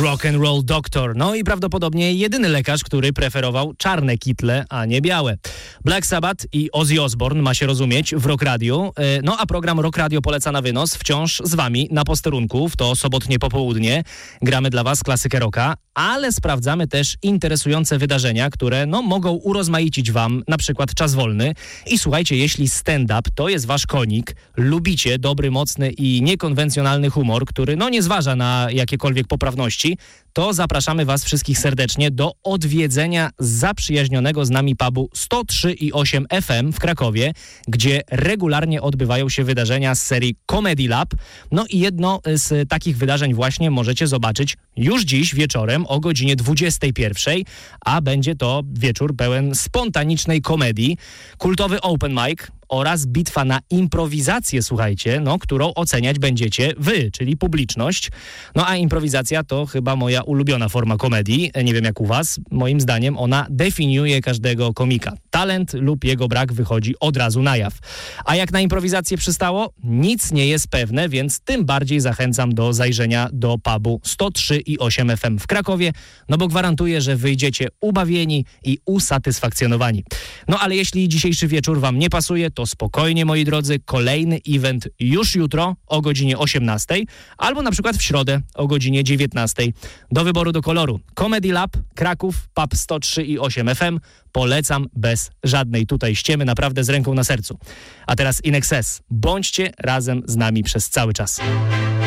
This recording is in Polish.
Rock and Roll Doctor. No i prawdopodobnie jedyny lekarz, który preferował czarne kitle, a nie białe. Black Sabbath i Ozzy Osbourne, ma się rozumieć, w Rock Radio. No a program Rock Radio poleca na wynos wciąż z wami na posterunku w to sobotnie popołudnie. Gramy dla was klasykę rocka, ale sprawdzamy też interesujące wydarzenia, które mogą urozmaicić wam na przykład czas wolny. I słuchajcie, jeśli stand-up to jest wasz konik, lubicie dobry, mocny i niekonwencjonalny humor, który nie zważa na jakiekolwiek poprawności, to zapraszamy was wszystkich serdecznie do odwiedzenia zaprzyjaźnionego z nami pubu 103,8 FM w Krakowie, gdzie regularnie odbywają się wydarzenia z serii Comedy Lab. No i jedno z takich wydarzeń właśnie możecie zobaczyć już dziś wieczorem o godzinie 21, a będzie to wieczór pełen spontanicznej komedii, kultowy open mic oraz bitwa na improwizację, słuchajcie, którą oceniać będziecie wy, czyli publiczność. A improwizacja to chyba moja ulubiona forma komedii. Nie wiem jak u was. Moim zdaniem ona definiuje każdego komika. Talent lub jego brak wychodzi od razu na jaw. A jak na improwizację przystało? Nic nie jest pewne, więc tym bardziej zachęcam do zajrzenia do pubu 103,8 FM w Krakowie, bo gwarantuję, że wyjdziecie ubawieni i usatysfakcjonowani. Ale jeśli dzisiejszy wieczór wam nie pasuje, to spokojnie, moi drodzy, kolejny event już jutro o godzinie 18 albo na przykład w środę o godzinie 19. Do wyboru, do koloru. Comedy Lab, Kraków, pub 103,8 FM. Polecam bez żadnej tutaj ściemy, naprawdę z ręką na sercu. A teraz In Excess. Bądźcie razem z nami przez cały czas.